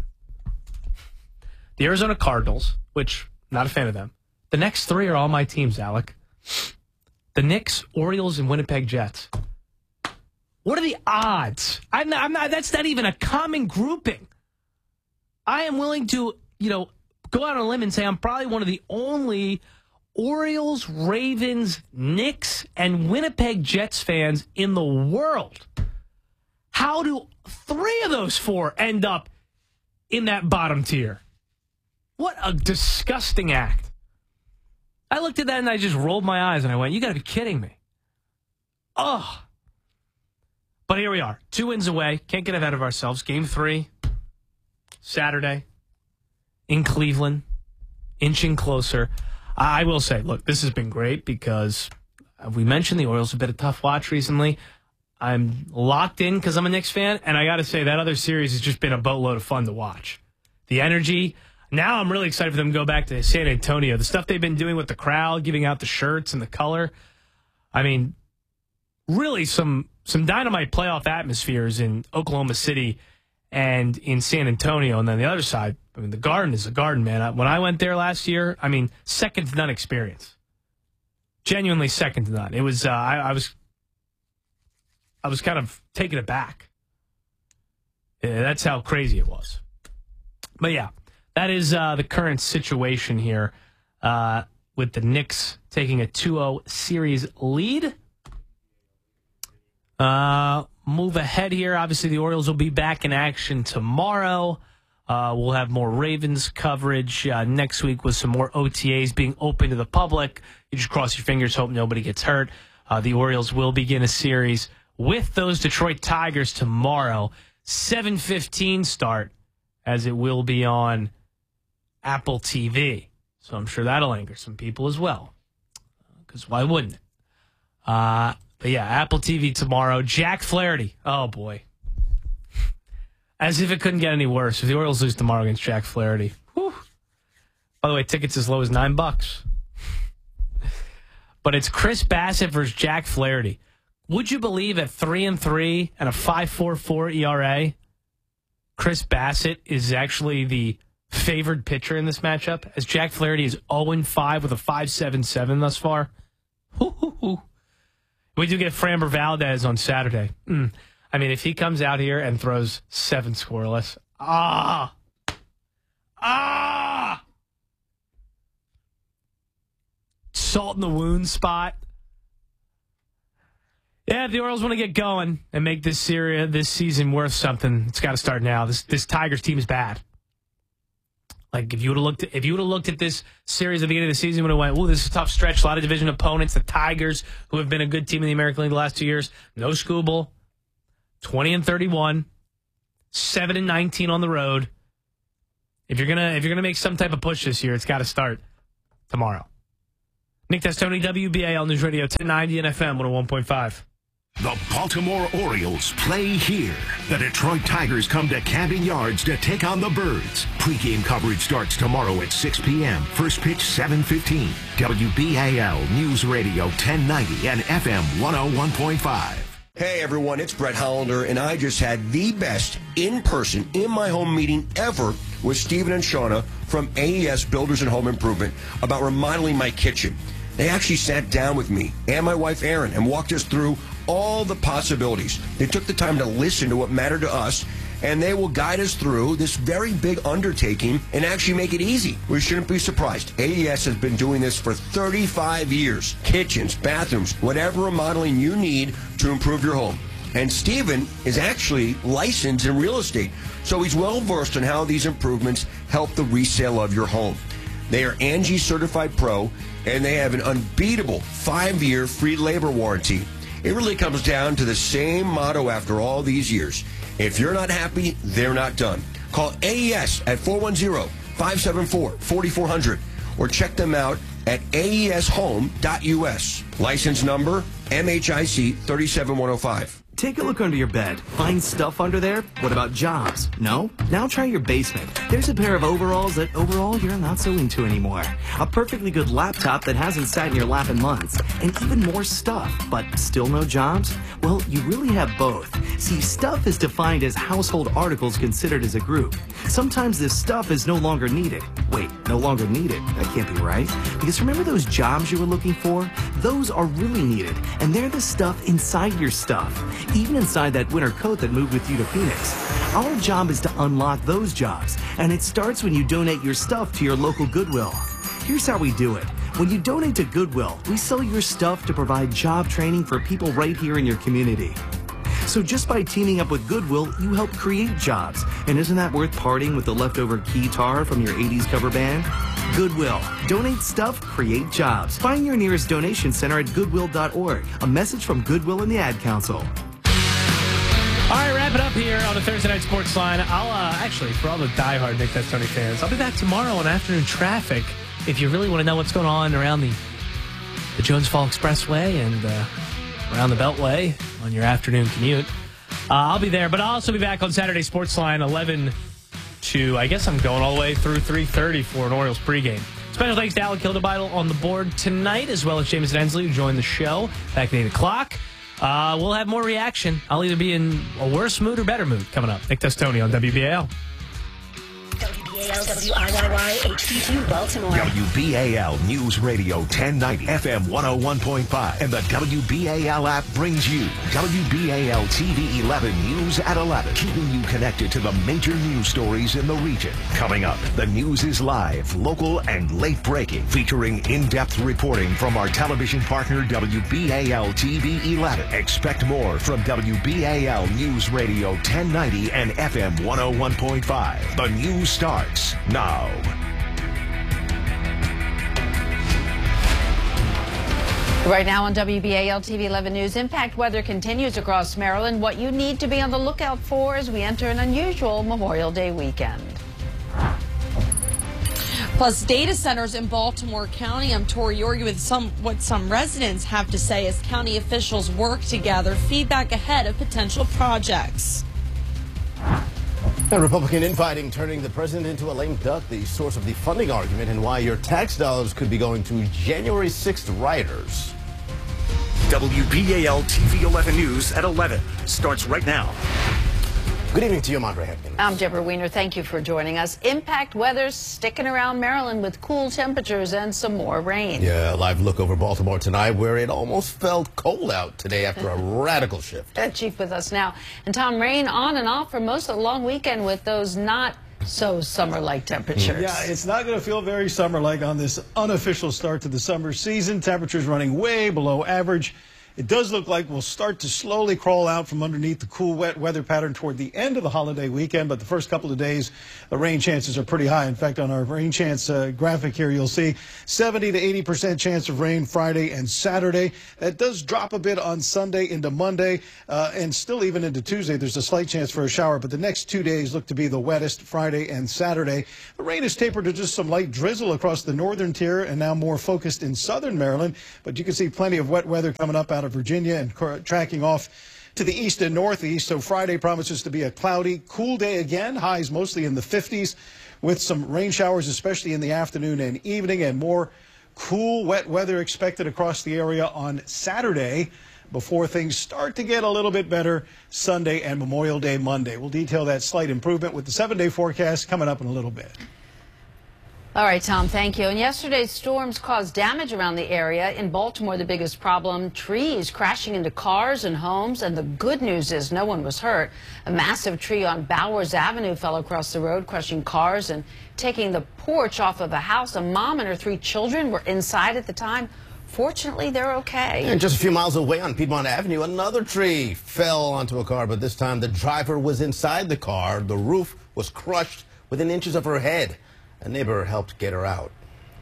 The Arizona Cardinals, which, not a fan of them. The next three are all my teams, Alec. The Knicks, Orioles, and Winnipeg Jets. What are the odds? I'm not, I'm not, that's not even a common grouping. I am willing to, you know, go out on a limb and say I'm probably one of the only Orioles, Ravens, Knicks, and Winnipeg Jets fans in the world. How do three of those four end up in that bottom tier? What a disgusting act. I looked at that and I just rolled my eyes and I went, you got to be kidding me. Oh. But here we are. Two wins away. Can't get ahead of ourselves. Game three, Saturday, in Cleveland, inching closer. I will say, look, this has been great because we mentioned the Orioles have been a tough watch recently. I'm locked in because I'm a Knicks fan, and I got to say that other series has just been a boatload of fun to watch. The energy. Now I'm really excited for them to go back to San Antonio. The stuff they've been doing with the crowd, giving out the shirts and the color. I mean, really some some dynamite playoff atmospheres in Oklahoma City and in San Antonio. And then the other side, I mean, the Garden is a Garden, man. When I went there last year, I mean, second to none experience. Genuinely second to none. It was, uh, I, I was, I was kind of taken aback. Yeah, that's how crazy it was. But yeah. That is uh, the current situation here uh, with the Knicks taking a two oh series lead. Uh, move ahead here. Obviously, the Orioles will be back in action tomorrow. Uh, we'll have more Ravens coverage uh, next week with some more O T As being open to the public. You just cross your fingers, hope nobody gets hurt. Uh, the Orioles will begin a series with those Detroit Tigers tomorrow. seven fifteen start, as it will be on Apple T V. So I'm sure that'll anger some people as well. Because why wouldn't it? Uh, but yeah, Apple T V tomorrow. Jack Flaherty. Oh, boy. As if it couldn't get any worse. If the Orioles lose tomorrow against Jack Flaherty. Whew. By the way, tickets as low as nine bucks. But it's Chris Bassett versus Jack Flaherty. Would you believe at three and three and a five point four four E R A, Chris Bassett is actually the favored pitcher in this matchup, as Jack Flaherty is oh and five with a five point seven seven thus far. Hoo-hoo-hoo. We do get Framber Valdez on Saturday. Mm. I mean, if he comes out here and throws seven scoreless, ah, ah, salt in the wound spot. Yeah, if the Orioles want to get going and make this series, this season worth something, it's got to start now. This this Tigers team is bad. Like if you would have looked at if you would have looked at this series at the beginning of the season, you would have went, "Oh, this is a tough stretch. A lot of division opponents. The Tigers, who have been a good team in the American League the last two years, no Skubal, twenty and thirty-one, seven and nineteen on the road. If you're gonna if you're gonna make some type of push this year, it's got to start tomorrow." Nick Testoni, W B A L News Radio ten ninety and F M one oh one point five. The Baltimore Orioles play here. The Detroit Tigers come to Camden Yards to take on the Birds. Pre-game coverage starts tomorrow at six p.m. First pitch seven fifteen. W B A L News Radio ten ninety and F M one oh one point five. Hey everyone, it's Brett Hollander, and I just had the best in-person, in-my-home meeting ever with Stephen and Shauna from A E S Builders and Home Improvement about remodeling my kitchen. They actually sat down with me and my wife Erin and walked us through all the possibilities. They took the time to listen to what mattered to us, and they will guide us through this very big undertaking and actually make it easy. We shouldn't be surprised. A E S has been doing this for thirty-five years. Kitchens, bathrooms, whatever remodeling you need to improve your home. And Stephen is actually licensed in real estate, so he's well versed on how these improvements help the resale of your home. They are Angie Certified Pro, and they have an unbeatable five-year free labor warranty. It really comes down to the same motto after all these years. If you're not happy, they're not done. Call A E S at four one zero, five seven four, four four zero zero or check them out at A E S home dot U S. License number M H I C three seven one oh five. Take a look under your bed. Find stuff under there? What about jobs? No? Now try your basement. There's a pair of overalls that overall you're not so into anymore. A perfectly good laptop that hasn't sat in your lap in months. And even more stuff, but still no jobs? Well, you really have both. See, stuff is defined as household articles considered as a group. Sometimes this stuff is no longer needed. Wait, no longer needed? That can't be right. Because remember those jobs you were looking for? Those are really needed, and they're the stuff inside your stuff. Even inside that winter coat that moved with you to Phoenix. Our job is to unlock those jobs, and it starts when you donate your stuff to your local Goodwill. Here's how we do it. When you donate to Goodwill, we sell your stuff to provide job training for people right here in your community. So just by teaming up with Goodwill, you help create jobs. And isn't that worth parting with the leftover keytar from your eighties cover band? Goodwill. Donate stuff, create jobs. Find your nearest donation center at goodwill dot org. A message from Goodwill and the Ad Council. All right, wrap it up here on the Thursday Night Sports Line. I'll uh, actually, for all the diehard Nick Testoni fans, I'll be back tomorrow on Afternoon Traffic. If you really want to know what's going on around the the Jones Fall Expressway and uh, around the Beltway on your afternoon commute, uh, I'll be there. But I'll also be back on Saturday Sports Line, eleven to, I guess I'm going all the way through three thirty for an Orioles pregame. Special thanks to Alec Kildebeitel on the board tonight, as well as Jameson Ensley, who joined the show back at eight o'clock. Uh, we'll have more reaction. I'll either be in a worse mood or better mood coming up. Nick Testoni on W B A L. W B A L W I Y Y H D two Baltimore. W B A L News Radio ten ninety F M one oh one point five and the W B A L app brings you W B A L T V eleven News at eleven, keeping you connected to the major news stories in the region. Coming up, the news is live, local, and late breaking, featuring in-depth reporting from our television partner W B A L T V eleven. Expect more from W B A L News Radio ten ninety and F M one oh one point five. The news starts now. Right now on W B A L T V eleven News, impact weather continues across Maryland. What you need to be on the lookout for as we enter an unusual Memorial Day weekend. Plus, data centers in Baltimore County. I'm Tori Yorgi with some what some residents have to say as county officials work to gather feedback ahead of potential projects. And Republican infighting turning the president into a lame duck, the source of the funding argument, and why your tax dollars could be going to January sixth rioters. W B A L T V eleven News at eleven starts right now. Good evening to you, Andre Hepkin. I'm Deborah Weiner. Thank you for joining us. Impact weather sticking around Maryland with cool temperatures and some more rain. Yeah, a live look over Baltimore tonight where it almost felt cold out today after a radical shift. Chief with us now. And Tom, rain on and off for most of the long weekend with those not So summer-like temperatures. Yeah, it's not going to feel very summer-like on this unofficial start to the summer season. Temperatures running way below average. It does look like we'll start to slowly crawl out from underneath the cool, wet weather pattern toward the end of the holiday weekend, but the first couple of days, the rain chances are pretty high. In fact, on our rain chance uh, graphic here, you'll see seventy to eighty percent chance of rain Friday and Saturday. That does drop a bit on Sunday into Monday, uh, and still even into Tuesday, there's a slight chance for a shower, but the next two days look to be the wettest, Friday and Saturday. The rain is tapered to just some light drizzle across the northern tier and now more focused in southern Maryland, but you can see plenty of wet weather coming up out of Virginia and tracking off to the east and northeast. So Friday promises to be a cloudy, cool day again. Highs mostly in the fifties with some rain showers, especially in the afternoon and evening, and more cool, wet weather expected across the area on Saturday before things start to get a little bit better Sunday and Memorial Day Monday. We'll detail that slight improvement with the seven-day forecast coming up in a little bit. All right, Tom, thank you. And yesterday's storms caused damage around the area. In Baltimore, the biggest problem, trees crashing into cars and homes. And the good news is no one was hurt. A massive tree on Bowers Avenue fell across the road, crushing cars and taking the porch off of a house. A mom and her three children were inside at the time. Fortunately, they're okay. And just a few miles away on Piedmont Avenue, another tree fell onto a car, but this time the driver was inside the car. The roof was crushed within inches of her head. A neighbor helped get her out.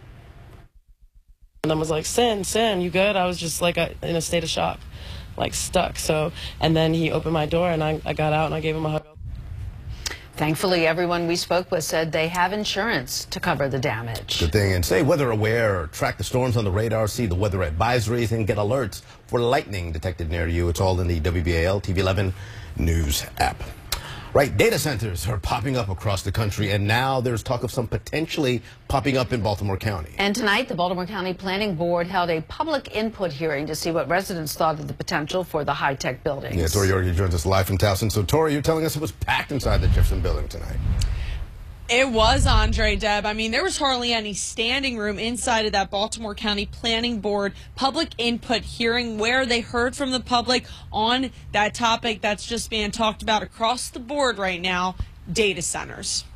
And I was like, Sin, Sin, you good? I was just like a, in a state of shock, like stuck. So, and then he opened my door and I, I got out and I gave him a hug. Thankfully, everyone we spoke with said they have insurance to cover the damage. Good thing. And stay weather aware, or track the storms on the radar, see the weather advisories, and get alerts for lightning detected near you. It's all in the W B A L T V eleven News app. Right, data centers are popping up across the country, and now there's talk of some potentially popping up in Baltimore County. And tonight, the Baltimore County Planning Board held a public input hearing to see what residents thought of the potential for the high-tech buildings. Yeah, Tori Yorgi joins us live from Towson. So, Tori, you're telling us it was packed inside the Jefferson building tonight. It was, Andre, Deb. I mean, there was hardly any standing room inside of that Baltimore County Planning Board public input hearing where they heard from the public on that topic that's just being talked about across the board right now, data centers.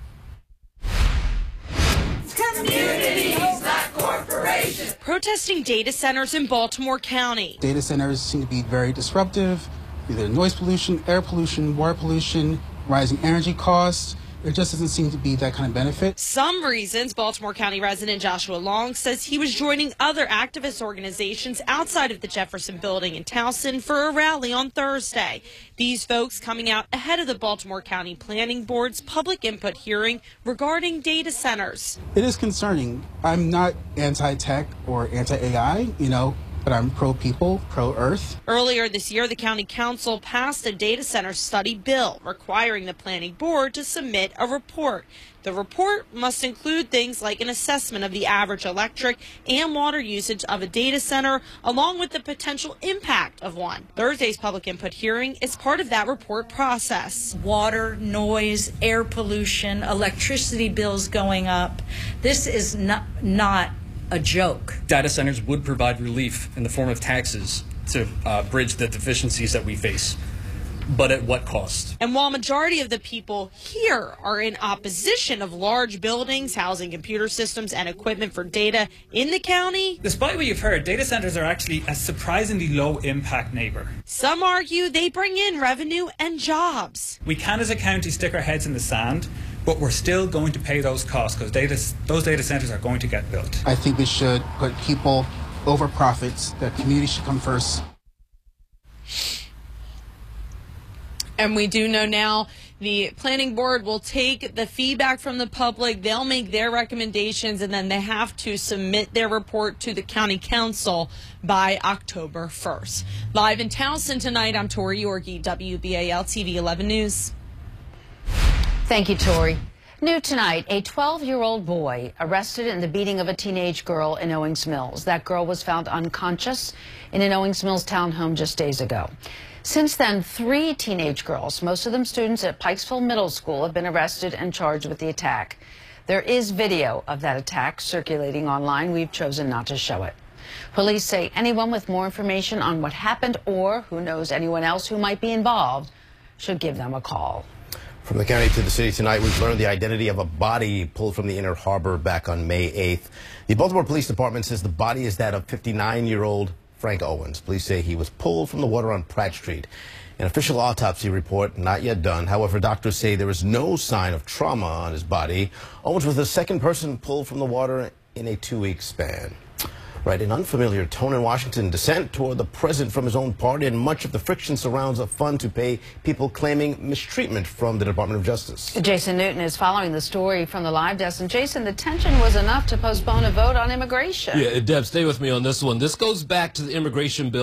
Communities, not corporations. Protesting data centers in Baltimore County. Data centers seem to be very disruptive, either noise pollution, air pollution, water pollution, rising energy costs. There just doesn't seem to be that kind of benefit. Some reasons. Baltimore County resident Joshua Long says he was joining other activist organizations outside of the Jefferson building in Towson for a rally on Thursday. These folks coming out ahead of the Baltimore County Planning Board's public input hearing regarding data centers. It is concerning. I'm not anti-tech or anti-A I, you know, but I'm pro-people, pro-earth. Earlier this year, the county council passed a data center study bill requiring the planning board to submit a report. The report must include things like an assessment of the average electric and water usage of a data center, along with the potential impact of one. Thursday's public input hearing is part of that report process. Water, noise, air pollution, electricity bills going up. This is not, not a joke. Data centers would provide relief in the form of taxes to uh, bridge the deficiencies that we face. But at what cost? And while majority of the people here are in opposition of large buildings housing computer systems and equipment for data in the county, despite what you've heard, data centers are actually a surprisingly low impact neighbor. Some argue they bring in revenue and jobs. We can as a county stick our heads in the sand, but we're still going to pay those costs because data, those data centers are going to get built. I think we should put people over profits. The community should come first. And we do know now the planning board will take the feedback from the public. They'll make their recommendations, and then they have to submit their report to the county council by October first. Live in Towson tonight, I'm Tori Yorgi, W B A L T V eleven News. Thank you, Tori. New tonight, a twelve-year-old boy arrested in the beating of a teenage girl in Owings Mills. That girl was found unconscious in an Owings Mills townhome just days ago. Since then, three teenage girls, most of them students at Pikesville Middle School, have been arrested and charged with the attack. There is video of that attack circulating online. We've chosen not to show it. Police say anyone with more information on what happened or who knows anyone else who might be involved should give them a call. From the county to the city tonight, we've learned the identity of a body pulled from the Inner Harbor back on May eighth. The Baltimore Police Department says the body is that of fifty-nine-year-old Frank Owens. Police say he was pulled from the water on Pratt Street. An official autopsy report not yet done. However, doctors say there is no sign of trauma on his body. Owens was the second person pulled from the water in a two-week span. Right, an unfamiliar tone in Washington, dissent toward the president from his own party, and much of the friction surrounds a fund to pay people claiming mistreatment from the Department of Justice. Jason Newton is following the story from the live desk. And Jason, the tension was enough to postpone a vote on immigration. Yeah, Deb, stay with me on this one. This goes back to the immigration bill